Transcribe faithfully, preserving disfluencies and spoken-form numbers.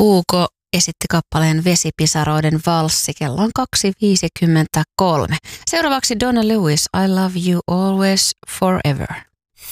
Hugo esitti kappaleen Vesipisaroiden valssi. Kello on kaksi viisikymmentäkolme. Seuraavaksi Donna Lewis, I Love You Always Forever.